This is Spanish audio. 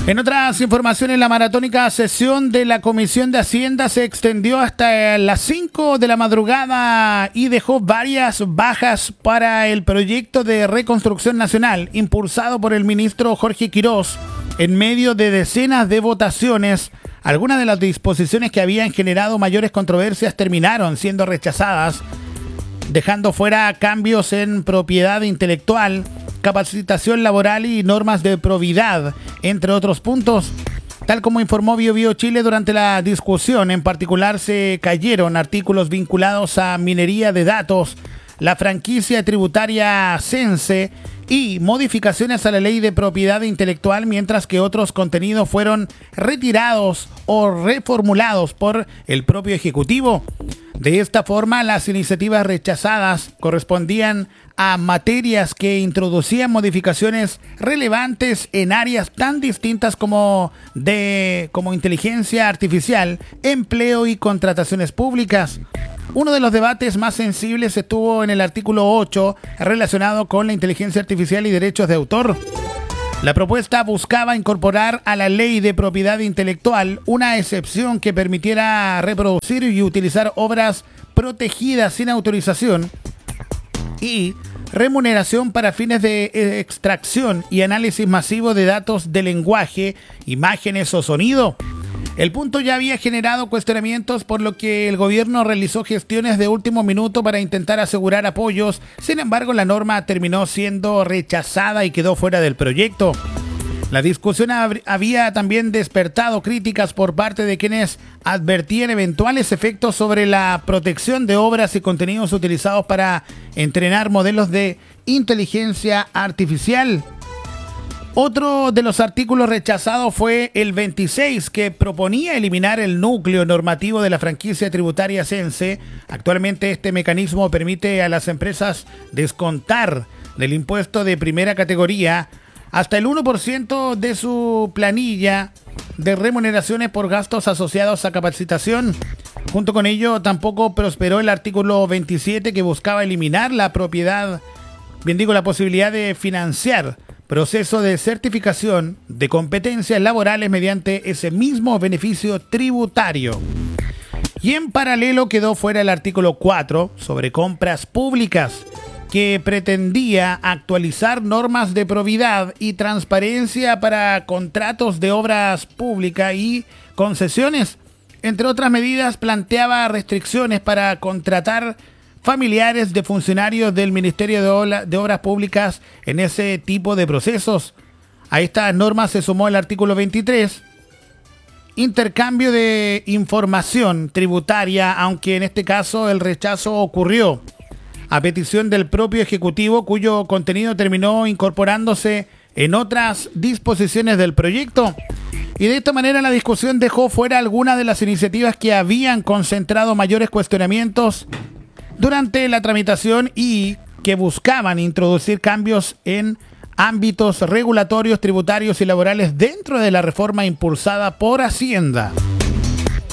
En otras informaciones, la maratónica sesión de la Comisión de Hacienda se extendió hasta las 5 de la madrugada y dejó varias bajas para el proyecto de reconstrucción nacional impulsado por el ministro Jorge Quirós. En medio de decenas de votaciones, algunas de las disposiciones que habían generado mayores controversias terminaron siendo rechazadas, dejando fuera cambios en propiedad intelectual, capacitación laboral y normas de probidad, entre otros puntos. Tal como informó BioBio Chile durante la discusión, en particular se cayeron artículos vinculados a minería de datos, la franquicia tributaria Cense y modificaciones a la ley de propiedad intelectual, mientras que otros contenidos fueron retirados o reformulados por el propio Ejecutivo. De esta forma, las iniciativas rechazadas correspondían a materias que introducían modificaciones relevantes en áreas tan distintas como inteligencia artificial, empleo y contrataciones públicas. Uno de los debates más sensibles estuvo en el artículo 8, relacionado con la inteligencia artificial y derechos de autor. La propuesta buscaba incorporar a la ley de propiedad intelectual una excepción que permitiera reproducir y utilizar obras protegidas sin autorización y remuneración para fines de extracción y análisis masivo de datos de lenguaje, imágenes o sonido. El punto ya había generado cuestionamientos, por lo que el gobierno realizó gestiones de último minuto para intentar asegurar apoyos. Sin embargo, la norma terminó siendo rechazada y quedó fuera del proyecto. La discusión había también despertado críticas por parte de quienes advertían eventuales efectos sobre la protección de obras y contenidos utilizados para entrenar modelos de inteligencia artificial. Otro de los artículos rechazados fue el 26, que proponía eliminar el núcleo normativo de la franquicia tributaria Cense. Actualmente este mecanismo permite a las empresas descontar del impuesto de primera categoría hasta el 1% de su planilla de remuneraciones por gastos asociados a capacitación. Junto con ello, tampoco prosperó el artículo 27, que buscaba eliminar la posibilidad de financiar proceso de certificación de competencias laborales mediante ese mismo beneficio tributario. Y en paralelo quedó fuera el artículo 4 sobre compras públicas, que pretendía actualizar normas de probidad y transparencia para contratos de obras públicas y concesiones. Entre otras medidas, planteaba restricciones para contratar familiares de funcionarios del Ministerio de Obras Públicas en ese tipo de procesos. A estas normas se sumó el artículo 23, intercambio de información tributaria, aunque en este caso el rechazo ocurrió a petición del propio Ejecutivo, cuyo contenido terminó incorporándose en otras disposiciones del proyecto. Y de esta manera la discusión dejó fuera algunas de las iniciativas que habían concentrado mayores cuestionamientos durante la tramitación y que buscaban introducir cambios en ámbitos regulatorios, tributarios y laborales dentro de la reforma impulsada por Hacienda.